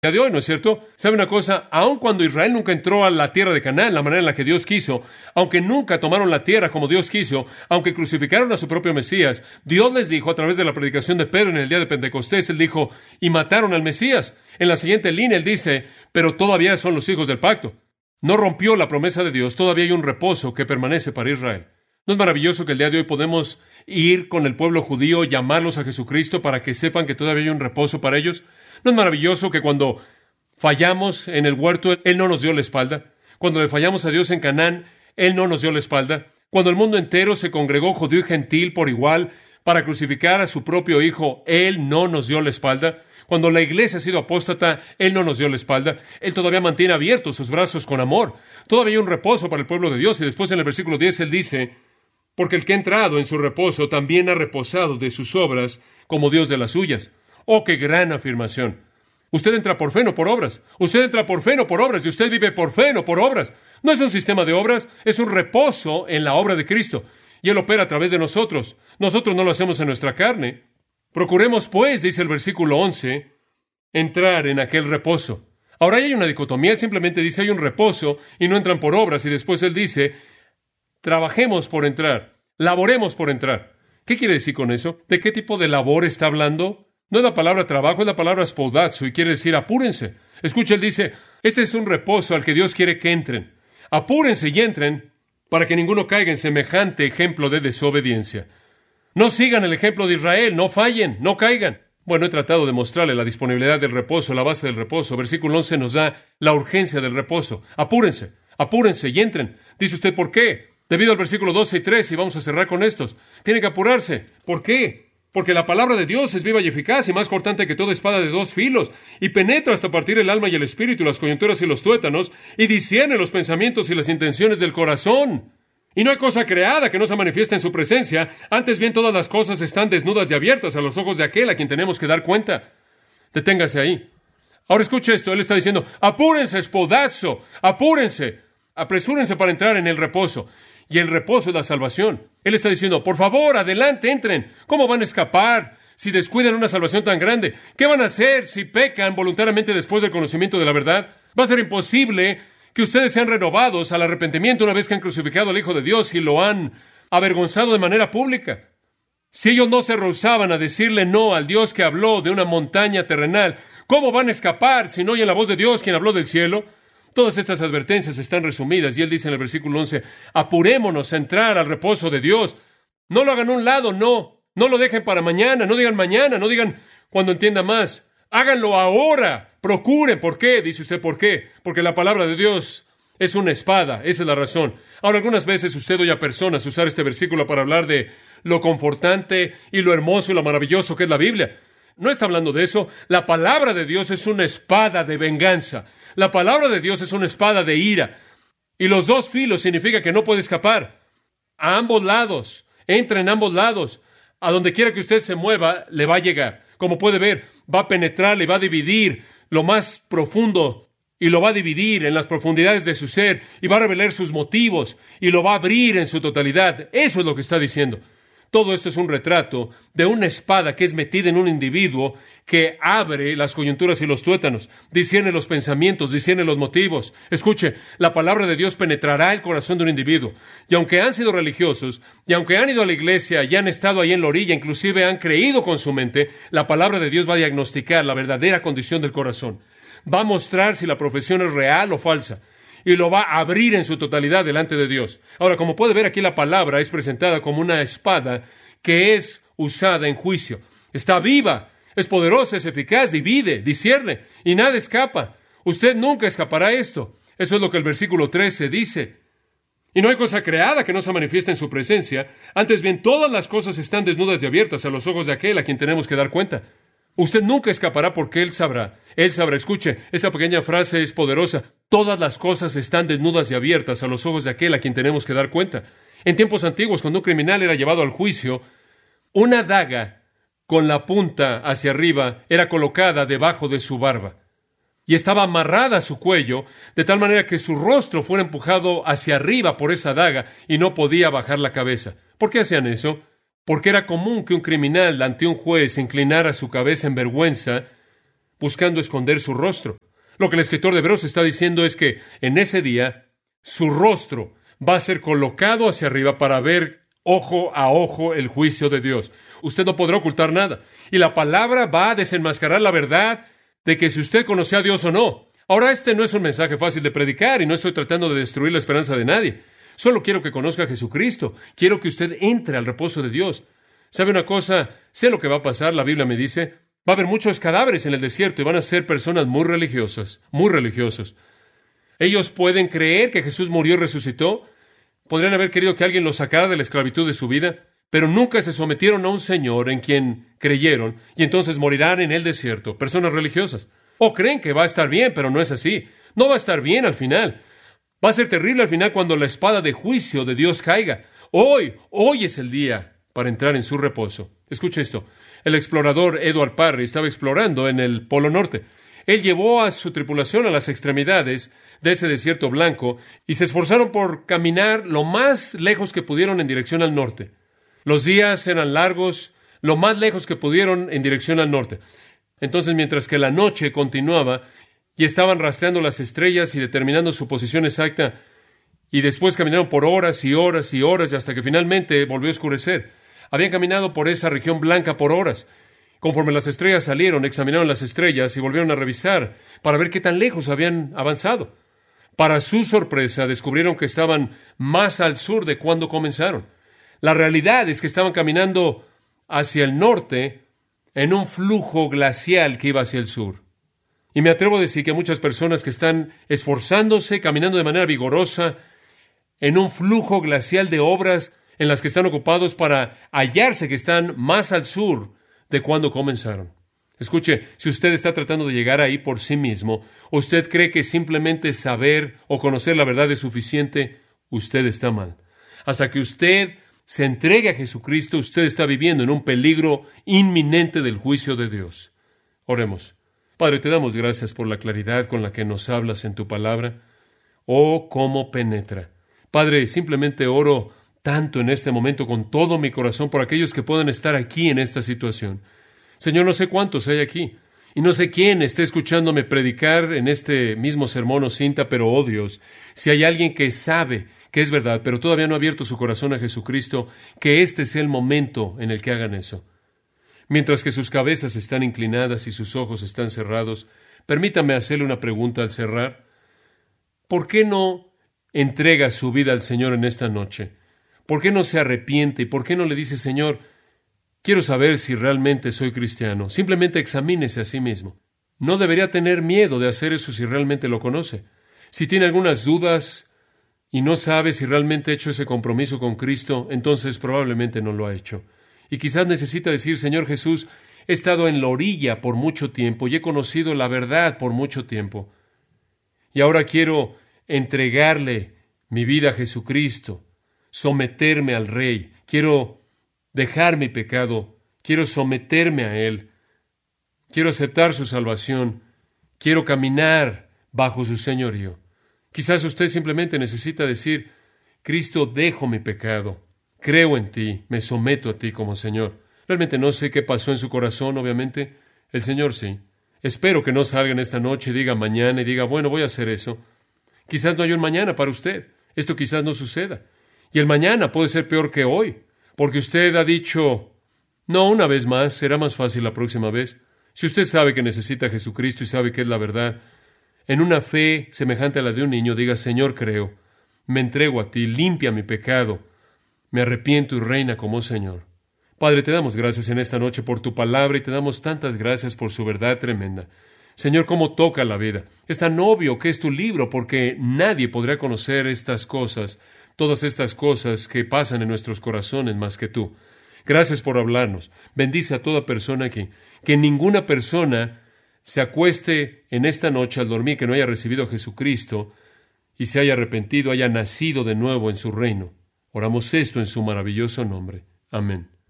de hoy, ¿no es cierto? ¿Sabe una cosa? Aun cuando Israel nunca entró a la tierra de Canaán, la manera en la que Dios quiso, aunque nunca tomaron la tierra como Dios quiso, aunque crucificaron a su propio Mesías, Dios les dijo a través de la predicación de Pedro en el día de Pentecostés, Él dijo, y mataron al Mesías. En la siguiente línea Él dice, pero todavía son los hijos del pacto. No rompió la promesa de Dios, todavía hay un reposo que permanece para Israel. ¿No es maravilloso que el día de hoy podemos ir con el pueblo judío, llamarlos a Jesucristo para que sepan que todavía hay un reposo para ellos? ¿No es maravilloso que cuando fallamos en el huerto, Él no nos dio la espalda? Cuando le fallamos a Dios en Canaán, Él no nos dio la espalda. Cuando el mundo entero se congregó, judío y gentil por igual, para crucificar a su propio Hijo, Él no nos dio la espalda. Cuando la iglesia ha sido apóstata, Él no nos dio la espalda. Él todavía mantiene abiertos sus brazos con amor. Todavía hay un reposo para el pueblo de Dios. Y después en el versículo 10 Él dice, porque el que ha entrado en su reposo también ha reposado de sus obras como Dios de las suyas. ¡Oh, qué gran afirmación! Usted entra por fe, no por obras. Usted entra por fe, no por obras. Y usted vive por fe, no por obras. No es un sistema de obras, es un reposo en la obra de Cristo. Y Él opera a través de nosotros. Nosotros no lo hacemos en nuestra carne. Procuremos, pues, dice el versículo 11, entrar en aquel reposo. Ahora hay una dicotomía. Él simplemente dice hay un reposo y no entran por obras. Y después Él dice, trabajemos por entrar, laboremos por entrar. ¿Qué quiere decir con eso? ¿De qué tipo de labor está hablando? No es la palabra trabajo, es la palabra spoudazo, y quiere decir apúrense. Escucha, Él dice, este es un reposo al que Dios quiere que entren. Apúrense y entren para que ninguno caiga en semejante ejemplo de desobediencia. No sigan el ejemplo de Israel, no fallen, no caigan. Bueno, he tratado de mostrarle la disponibilidad del reposo, la base del reposo. Versículo 11 nos da la urgencia del reposo. Apúrense, apúrense y entren. Dice usted, ¿por qué? Debido al versículo 12 y 13, y vamos a cerrar con estos. Tienen que apurarse. ¿Por qué? Porque la palabra de Dios es viva y eficaz y más cortante que toda espada de dos filos, y penetra hasta partir el alma y el espíritu, las coyunturas y los tuétanos, y discierne los pensamientos y las intenciones del corazón. Y no hay cosa creada que no se manifieste en su presencia, antes bien todas las cosas están desnudas y abiertas a los ojos de aquel a quien tenemos que dar cuenta. Deténgase ahí. Ahora escuche esto, Él está diciendo, apúrense, spodazo, apúrense, apresúrense para entrar en el reposo. Y el reposo es la salvación. Él está diciendo, por favor, adelante, entren. ¿Cómo van a escapar si descuidan una salvación tan grande? ¿Qué van a hacer si pecan voluntariamente después del conocimiento de la verdad? Va a ser imposible que ustedes sean renovados al arrepentimiento una vez que han crucificado al Hijo de Dios y lo han avergonzado de manera pública. Si ellos no se rehusaban a decirle no al Dios que habló de una montaña terrenal, ¿cómo van a escapar si no oyen la voz de Dios quien habló del cielo? Todas estas advertencias están resumidas y Él dice en el versículo 11, apurémonos a entrar al reposo de Dios. No lo hagan a un lado, no lo dejen para mañana, no digan cuando entienda más. Háganlo ahora, procuren. ¿Por qué? Dice usted, ¿por qué? Porque la palabra de Dios es una espada, esa es la razón. Ahora, algunas veces usted oye a personas usar este versículo para hablar de lo confortante y lo hermoso y lo maravilloso que es la Biblia. No está hablando de eso. La palabra de Dios es una espada de venganza. La palabra de Dios es una espada de ira. Y los dos filos significa que no puede escapar. A ambos lados. Entra en ambos lados. A donde quiera que usted se mueva, le va a llegar. Como puede ver, va a penetrarle, va a dividir lo más profundo y lo va a dividir en las profundidades de su ser y va a revelar sus motivos y lo va a abrir en su totalidad. Eso es lo que está diciendo. Todo esto es un retrato de una espada que es metida en un individuo que abre las coyunturas y los tuétanos, discierne los pensamientos, discierne los motivos. Escuche, la palabra de Dios penetrará el corazón de un individuo. Y aunque han sido religiosos, y aunque han ido a la iglesia y han estado ahí en la orilla, inclusive han creído con su mente, la palabra de Dios va a diagnosticar la verdadera condición del corazón. Va a mostrar si la profesión es real o falsa. Y lo va a abrir en su totalidad delante de Dios. Ahora, como puede ver aquí, la palabra es presentada como una espada que es usada en juicio. Está viva, es poderosa, es eficaz, divide, discierne, y nada escapa. Usted nunca escapará a esto. Eso es lo que el versículo 13 dice. Y no hay cosa creada que no se manifieste en su presencia. Antes bien, todas las cosas están desnudas y abiertas a los ojos de aquel a quien tenemos que dar cuenta. Usted nunca escapará porque Él sabrá. Él sabrá. Escuche, esta pequeña frase es poderosa. Todas las cosas están desnudas y abiertas a los ojos de aquel a quien tenemos que dar cuenta. En tiempos antiguos, cuando un criminal era llevado al juicio, una daga con la punta hacia arriba era colocada debajo de su barba y estaba amarrada a su cuello de tal manera que su rostro fuera empujado hacia arriba por esa daga y no podía bajar la cabeza. ¿Por qué hacían eso? Porque era común que un criminal ante un juez inclinara su cabeza en vergüenza buscando esconder su rostro. Lo que el escritor de Hebreos está diciendo es que en ese día su rostro va a ser colocado hacia arriba para ver ojo a ojo el juicio de Dios. Usted no podrá ocultar nada. Y la palabra va a desenmascarar la verdad de que si usted conoció a Dios o no. Ahora, este no es un mensaje fácil de predicar y no estoy tratando de destruir la esperanza de nadie. Solo quiero que conozca a Jesucristo. Quiero que usted entre al reposo de Dios. ¿Sabe una cosa? Sé lo que va a pasar. La Biblia me dice, va a haber muchos cadáveres en el desierto y van a ser personas muy religiosas, muy religiosos. Ellos pueden creer que Jesús murió y resucitó. Podrían haber querido que alguien los sacara de la esclavitud de su vida, pero nunca se sometieron a un Señor en quien creyeron y entonces morirán en el desierto. Personas religiosas. O creen que va a estar bien, pero no es así. No va a estar bien al final. Va a ser terrible al final cuando la espada de juicio de Dios caiga. Hoy es el día para entrar en su reposo. Escuche esto. El explorador Edward Parry estaba explorando en el Polo Norte. Él llevó a su tripulación a las extremidades de ese desierto blanco y se esforzaron por caminar lo más lejos que pudieron en dirección al norte. Los días eran largos, lo más lejos que pudieron en dirección al norte. Entonces, mientras que la noche continuaba y estaban rastreando las estrellas y determinando su posición exacta, y después caminaron por horas y horas y horas y hasta que finalmente volvió a oscurecer. Habían caminado por esa región blanca por horas. Conforme las estrellas salieron, examinaron las estrellas y volvieron a revisar para ver qué tan lejos habían avanzado. Para su sorpresa, descubrieron que estaban más al sur de cuando comenzaron. La realidad es que estaban caminando hacia el norte en un flujo glacial que iba hacia el sur. Y me atrevo a decir que hay muchas personas que están esforzándose, caminando de manera vigorosa, en un flujo glacial de obras en las que están ocupados para hallarse que están más al sur de cuando comenzaron. Escuche, si usted está tratando de llegar ahí por sí mismo, o usted cree que simplemente saber o conocer la verdad es suficiente, usted está mal. Hasta que usted se entregue a Jesucristo, usted está viviendo en un peligro inminente del juicio de Dios. Oremos. Padre, te damos gracias por la claridad con la que nos hablas en tu palabra. Oh, cómo penetra. Padre, simplemente oro tanto en este momento con todo mi corazón por aquellos que puedan estar aquí en esta situación. Señor, no sé cuántos hay aquí, y no sé quién esté escuchándome predicar en este mismo sermón o cinta, pero oh Dios, si hay alguien que sabe que es verdad, pero todavía no ha abierto su corazón a Jesucristo, que este sea el momento en el que hagan eso. Mientras que sus cabezas están inclinadas y sus ojos están cerrados, permítame hacerle una pregunta al cerrar. ¿Por qué no entrega su vida al Señor en esta noche? ¿Por qué no se arrepiente? ¿Y por qué no le dice, Señor, quiero saber si realmente soy cristiano? Simplemente examínese a sí mismo. No debería tener miedo de hacer eso si realmente lo conoce. Si tiene algunas dudas y no sabe si realmente ha hecho ese compromiso con Cristo, entonces probablemente no lo ha hecho. Y quizás necesita decir, Señor Jesús, he estado en la orilla por mucho tiempo y he conocido la verdad por mucho tiempo. Y ahora quiero entregarle mi vida a Jesucristo, someterme al Rey. Quiero dejar mi pecado, quiero someterme a Él, quiero aceptar su salvación, quiero caminar bajo su señorío. Quizás usted simplemente necesita decir, Cristo, dejo mi pecado, creo en ti, me someto a ti como Señor. Realmente no sé qué pasó en su corazón, obviamente. El Señor sí. Espero que no salga en esta noche y diga mañana y diga, bueno, voy a hacer eso. Quizás no hay un mañana para usted. Esto quizás no suceda. Y el mañana puede ser peor que hoy, porque usted ha dicho, no, una vez más, será más fácil la próxima vez. Si usted sabe que necesita a Jesucristo y sabe que es la verdad, en una fe semejante a la de un niño, diga, Señor, creo, me entrego a ti, limpia mi pecado, me arrepiento y reina como Señor. Padre, te damos gracias en esta noche por tu palabra y te damos tantas gracias por su verdad tremenda. Señor, cómo toca la vida. Es tan obvio que es tu libro porque nadie podrá conocer estas cosas, todas estas cosas que pasan en nuestros corazones más que tú. Gracias por hablarnos. Bendice a toda persona aquí. Que ninguna persona se acueste en esta noche al dormir que no haya recibido a Jesucristo y se haya arrepentido, haya nacido de nuevo en su reino. Oramos esto en su maravilloso nombre. Amén.